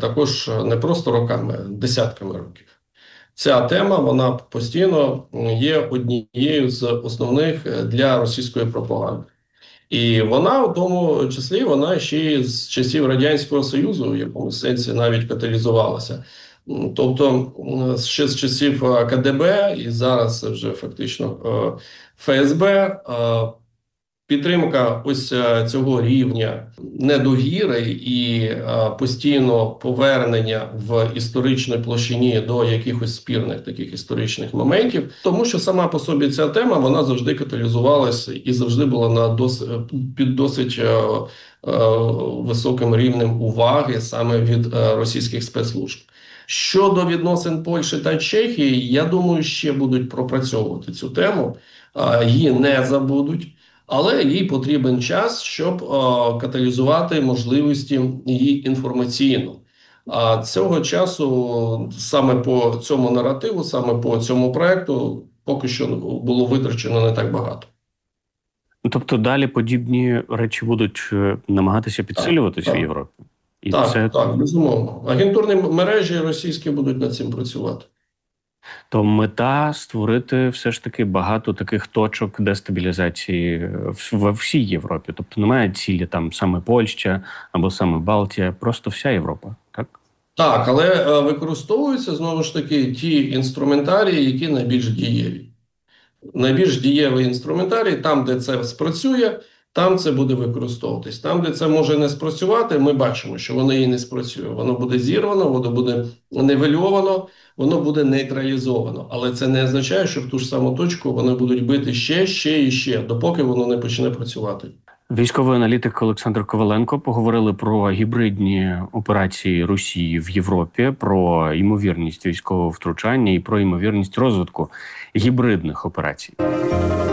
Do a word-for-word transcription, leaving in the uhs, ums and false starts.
також не просто роками, а десятками років. Ця тема, вона постійно є однією з основних для російської пропаганди. І вона, у тому числі, вона ще й з часів Радянського Союзу, в якомусь сенсі навіть каталізувалася. Тобто, ще з часів ка де бе і зараз вже фактично еф ес бе, підтримка ось цього рівня недовіри і постійно повернення в історичній площині до якихось спірних таких історичних моментів, тому що сама по собі ця тема, вона завжди каталізувалася і завжди була на дос... під досить е... Е... високим рівнем уваги саме від е... російських спецслужб. Щодо відносин Польщі та Чехії, я думаю, ще будуть пропрацьовувати цю тему, е... її не забудуть. Але їй потрібен час, щоб о, каталізувати можливості її інформаційно. А цього часу саме по цьому наративу, саме по цьому проекту поки що було витрачено не так багато. Тобто далі подібні речі будуть намагатися підсилюватись так, в Європі? І так, це... так, безумовно. Агентурні мережі російські будуть над цим працювати. То мета створити все ж таки багато таких точок дестабілізації в всій Європі. Тобто немає цілі там саме Польща або саме Балтія, просто вся Європа, так? Так, але е, використовуються, знову ж таки, ті інструментарії, які найбільш дієві. Найбільш дієвий інструментарій, там, де це спрацює, там це буде використовуватись. Там, де це може не спрацювати, ми бачимо, що воно і не спрацює. Воно буде зірвано, воно буде нивельовано, воно буде нейтралізовано. Але це не означає, що в ту ж саму точку вони будуть бити ще, ще і ще, допоки воно не почне працювати. Військовий аналітик Олександр Коваленко. Поговорили про гібридні операції Росії в Європі, про ймовірність військового втручання і про ймовірність розвитку гібридних операцій.